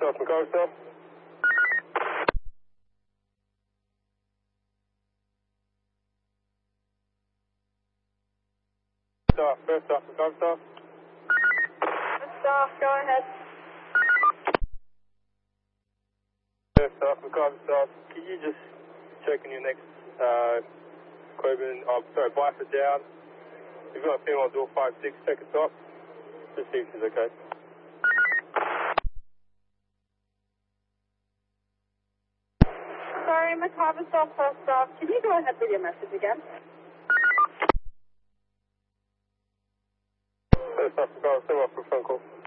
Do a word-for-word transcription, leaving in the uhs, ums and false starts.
stop from car stop. Stop, first stop from car stop. Stop, go ahead. First stop from car stop. Can you just check in your next, uh, Coburn, oh, sorry, Blyford down. You've got a female door five six, check it stop. Just see if she's okay. Sorry, Macabre stop, first stop. Can you go ahead with your message again? First stop from car stop, for phone call.